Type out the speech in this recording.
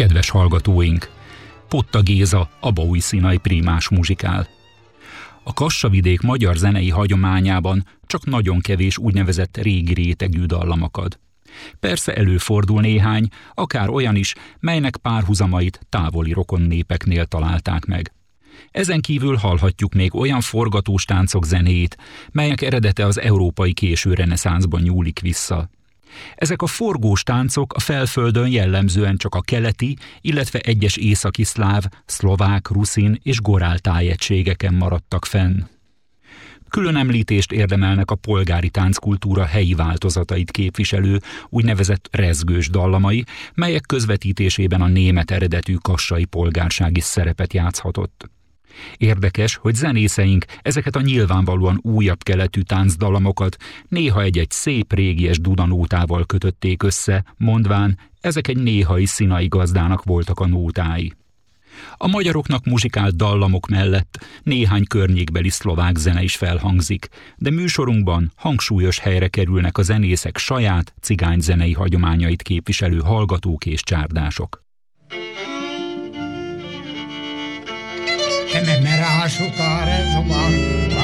Kedves hallgatóink! Potta Géza, Abaúj-Színai prímás muzsikál. A Kassa-vidék magyar zenei hagyományában csak nagyon kevés úgynevezett régi rétegű dallam akad. Persze előfordul néhány, akár olyan is, melynek párhuzamait távoli rokonnépeknél találták meg. Ezen kívül hallhatjuk még olyan forgatós táncok zenéjét, melyek eredete az európai késő reneszánszban nyúlik vissza. Ezek a forgós táncok a felföldön jellemzően csak a keleti, illetve egyes északi szláv, szlovák, ruszin és gorál tájegységeken maradtak fenn. Külön említést érdemelnek a polgári tánckultúra helyi változatait képviselő úgynevezett rezgős dallamai, melyek közvetítésében a német eredetű kassai polgárság is szerepet játszhatott. Érdekes, hogy zenészeink ezeket a nyilvánvalóan újabb keletű táncdallamokat néha egy-egy szép régies dudanótával kötötték össze, mondván, ezek egy néhai színai gazdának voltak a nótái. A magyaroknak muzsikált dallamok mellett néhány környékbeli szlovák zene is felhangzik, de műsorunkban hangsúlyos helyre kerülnek a zenészek saját cigányzenei hagyományait képviselő hallgatók és csárdások. Te me merásuk a rezoma,